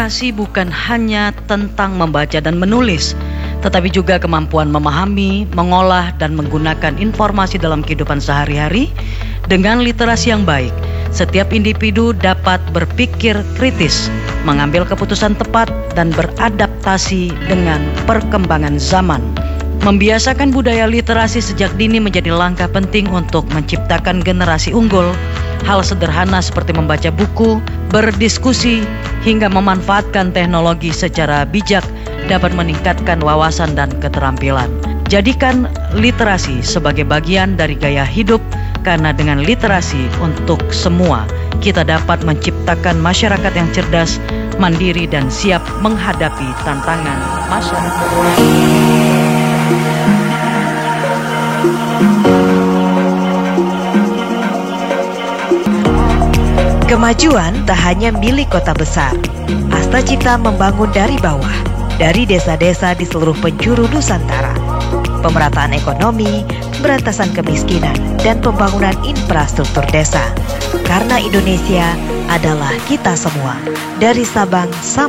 Literasi bukan hanya tentang membaca dan menulis, tetapi juga kemampuan memahami, mengolah, dan menggunakan informasi dalam kehidupan sehari-hari. Dengan literasi yang baik, setiap individu dapat berpikir kritis, mengambil keputusan tepat, dan beradaptasi dengan perkembangan zaman. Membiasakan budaya literasi sejak dini menjadi langkah penting untuk menciptakan generasi unggul. Hal sederhana seperti membaca buku, berdiskusi, hingga memanfaatkan teknologi secara bijak dapat meningkatkan wawasan dan keterampilan. Jadikan literasi sebagai bagian dari gaya hidup, karena dengan literasi untuk semua, kita dapat menciptakan masyarakat yang cerdas, mandiri, dan siap menghadapi tantangan masyarakat. Kemajuan tak hanya milik kota besar. Astacita membangun dari bawah, dari desa-desa di seluruh penjuru Nusantara. Pemerataan ekonomi, pemberantasan kemiskinan, dan pembangunan infrastruktur desa. Karena Indonesia adalah kita semua, dari Sabang sampai